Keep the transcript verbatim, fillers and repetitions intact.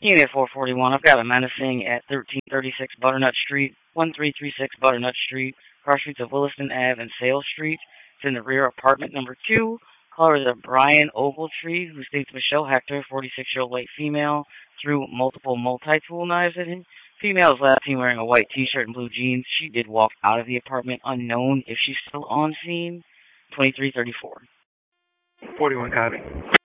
Unit four forty-one, I've got a menacing at thirteen thirty-six Butternut Street, one three three six Butternut Street, cross streets of Williston Avenue and Sales Street. It's in the rear apartment number two. Caller is a Brian Ogletree, who states Michelle Hector, forty-six-year-old white female, threw multiple multi-tool knives at him. Female is last seen wearing a white t-shirt and blue jeans. She did walk out of the apartment unknown if she's still on scene. twenty-three thirty-four. forty-one copy.